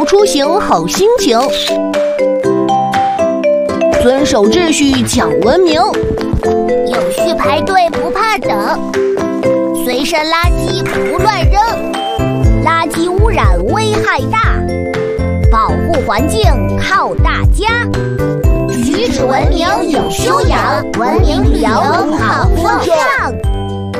劳出行好心情，遵守秩序讲文明， 有序排队不怕等，随身垃圾不乱扔，垃圾污染危害大，保护环境靠大家。举止文明有修养，文明旅游好风尚。